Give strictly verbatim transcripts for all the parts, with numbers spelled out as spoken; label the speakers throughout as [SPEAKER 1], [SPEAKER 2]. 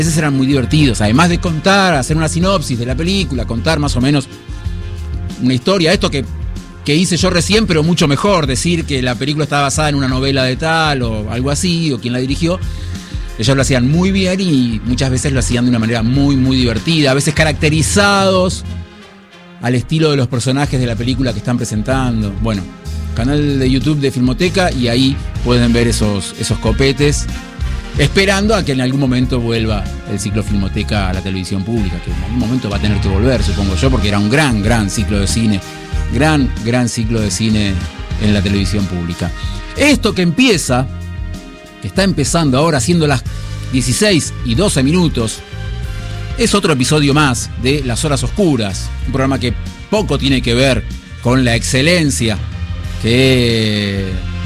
[SPEAKER 1] veces eran muy divertidos, además de contar, hacer una sinopsis de la película, contar más o menos una historia, esto que, que hice yo recién, pero mucho mejor, decir que la película está basada en una novela de tal o algo así, o quien la dirigió. Ellos lo hacían muy bien y muchas veces lo hacían de una manera muy, muy divertida, a veces caracterizados al estilo de los personajes de la película que están presentando. Bueno, canal de YouTube de Filmoteca, y ahí pueden ver esos, esos copetes, esperando a que en algún momento vuelva el ciclo Filmoteca a la televisión pública, que en algún momento va a tener que volver, supongo yo, porque era un gran, gran ciclo de cine, gran, gran ciclo de cine en la televisión pública. Esto que empieza, que está empezando ahora, siendo las dieciséis y doce minutos, es otro episodio más de Las Horas Oscuras, un programa que poco tiene que ver con la excelencia que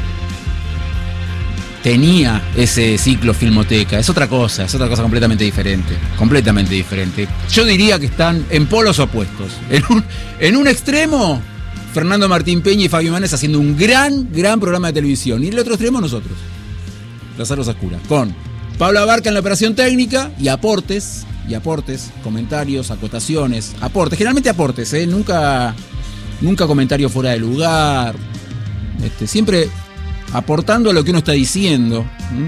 [SPEAKER 1] tenía ese ciclo Filmoteca. Es otra cosa, es otra cosa completamente diferente, completamente diferente. Yo diría que están en polos opuestos. En un, en un extremo, Fernando Martín Peña y Fabio Manes haciendo un gran, gran programa de televisión, y en el otro extremo nosotros, Las Horas Oscuras, con Pablo Abarca en la operación técnica y aportes, y aportes, comentarios, acotaciones, aportes, generalmente aportes, ¿eh? Nunca, nunca comentarios fuera de lugar, este, siempre aportando a lo que uno está diciendo. ¿Mm?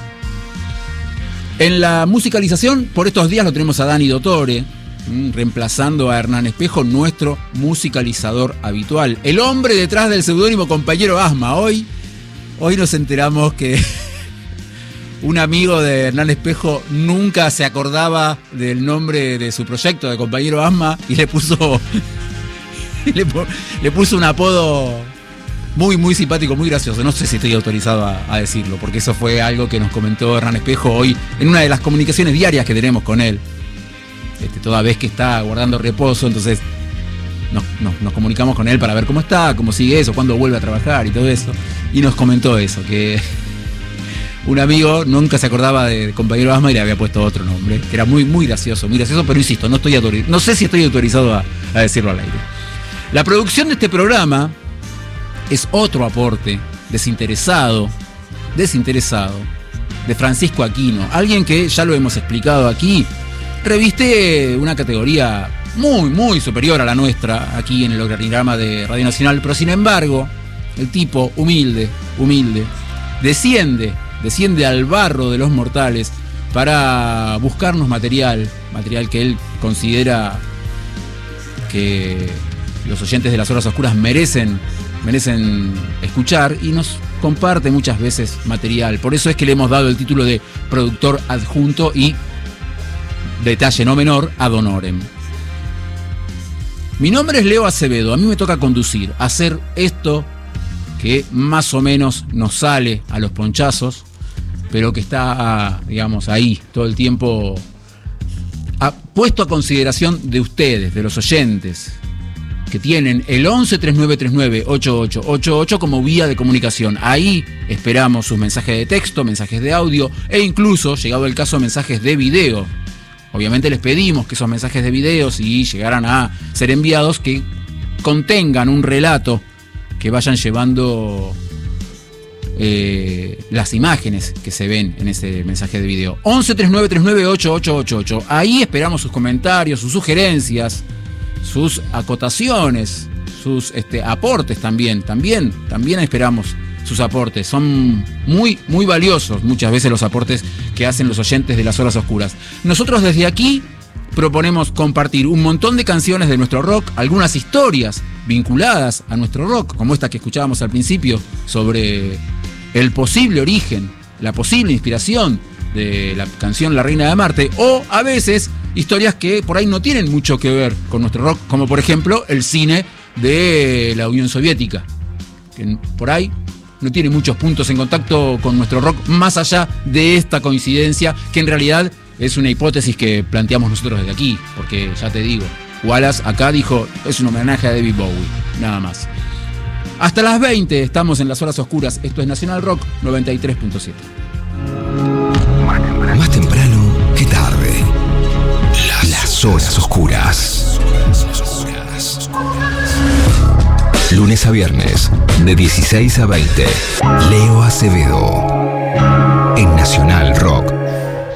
[SPEAKER 1] En la musicalización, por estos días lo tenemos a Dani Dottore, ¿Mm? reemplazando a Hernán Espejo, nuestro musicalizador habitual, el hombre detrás del seudónimo Compañero Asma. Hoy, hoy nos enteramos que un amigo de Hernán Espejo nunca se acordaba del nombre de su proyecto de Compañero Asma y le puso le, le puso un apodo muy, muy simpático, muy gracioso. No sé si estoy autorizado a, a decirlo, porque eso fue algo que nos comentó Hernán Espejo hoy en una de las comunicaciones diarias que tenemos con él. Este, toda vez que está guardando reposo, entonces nos, nos, nos comunicamos con él para ver cómo está, cómo sigue eso, cuándo vuelve a trabajar y todo eso. Y nos comentó eso, que un amigo nunca se acordaba de Compañero Asma y le había puesto otro nombre, que era muy, muy gracioso, muy gracioso, pero insisto, no estoy autoriz- no sé si estoy autorizado a, a decirlo al aire. La producción de este programa es otro aporte desinteresado, desinteresado, de Francisco Aquino, alguien que, ya lo hemos explicado aquí, reviste una categoría muy, muy superior a la nuestra aquí en el organigrama de Radio Nacional, pero sin embargo, el tipo humilde, humilde, desciende, desciende al barro de los mortales para buscarnos material, material que él considera que los oyentes de Las Horas Oscuras merecen, merecen escuchar, y nos comparte muchas veces material. Por eso es que le hemos dado el título de productor adjunto y, detalle no menor, ad honorem. Mi nombre es Leo Acevedo, a mí me toca conducir, hacer esto que más o menos nos sale a los ponchazos, pero que está, digamos, ahí todo el tiempo a, puesto a consideración de ustedes, de los oyentes, que tienen el once, treinta y nueve treinta y nueve, ochenta y ocho ochenta y ocho como vía de comunicación. Ahí esperamos sus mensajes de texto, mensajes de audio e incluso, llegado el caso, mensajes de video. Obviamente les pedimos que esos mensajes de video, si llegaran a ser enviados, que contengan un relato, que vayan llevando eh, las imágenes que se ven en ese mensaje de video. once, treinta y nueve treinta y nueve, ochenta y ocho ochenta y ocho. Ahí esperamos sus comentarios, sus sugerencias, sus acotaciones, sus este, aportes también. También, también esperamos sus aportes. Son muy, muy valiosos muchas veces los aportes que hacen los oyentes de Las Horas Oscuras. Nosotros desde aquí proponemos compartir un montón de canciones de nuestro rock, algunas historias vinculadas a nuestro rock, como esta que escuchábamos al principio, sobre el posible origen, la posible inspiración de la canción La Reina de Marte, o a veces historias que por ahí no tienen mucho que ver con nuestro rock, como por ejemplo el cine de la Unión Soviética, que por ahí no tiene muchos puntos en contacto con nuestro rock, más allá de esta coincidencia, que en realidad es una hipótesis que planteamos nosotros desde aquí, porque ya te digo, Wallace acá dijo, es un homenaje a David Bowie, nada más. Hasta las veinte estamos en Las Horas Oscuras. Esto es Nacional Rock noventa y tres punto siete.
[SPEAKER 2] Más temprano que tarde. Las, Las Horas Oscuras. Lunes a viernes, de dieciséis a veinte. Leo Acevedo. En Nacional Rock